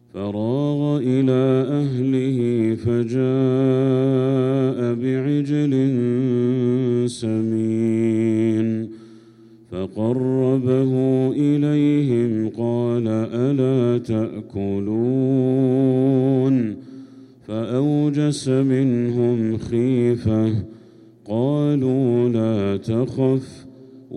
فراغ إلى أهله فجاء بعجل سمين فقربه إليهم قال ألا تأكلون فأوجس منهم خيفة قالوا لا تخف